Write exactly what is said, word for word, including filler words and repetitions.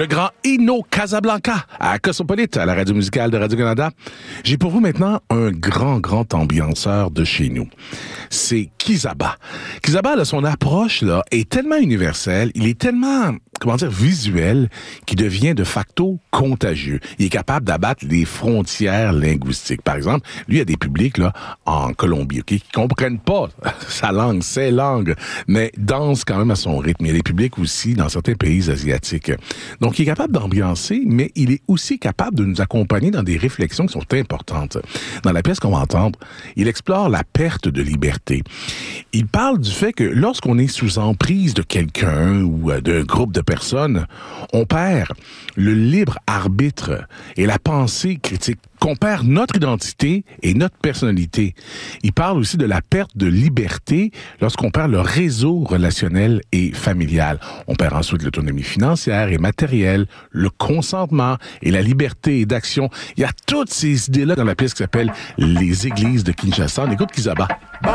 le grand Ino Casablanca à Cosmopolite, à la radio musicale de Radio-Canada. J'ai pour vous maintenant un grand, grand ambianceur de chez nous. C'est Kizaba. Kizaba, là, son approche là, est tellement universelle, il est tellement, comment dire, visuel, qu'il devient de facto contagieux. Il est capable d'abattre les frontières linguistiques. Par exemple, lui, il y a des publics là, en Colombie okay, qui comprennent pas sa langue, ses langues, mais dansent quand même à son rythme. Il y a des publics aussi dans certains pays asiatiques. Donc, il est capable d'ambiancer, mais il est aussi capable de nous accompagner dans des réflexions qui sont importantes. Dans la pièce qu'on va entendre, il explore la perte de liberté. Il parle du fait que lorsqu'on est sous emprise de quelqu'un ou d'un groupe de personnes, on perd le libre arbitre et la pensée critique, qu'on perd notre identité et notre personnalité. Il parle aussi de la perte de liberté lorsqu'on perd le réseau relationnel et familial. On perd ensuite l'autonomie financière et matérielle, le consentement et la liberté d'action. Il y a toutes ces idées-là dans la pièce qui s'appelle « Les églises de Kinshasa ». On écoute Kizaba.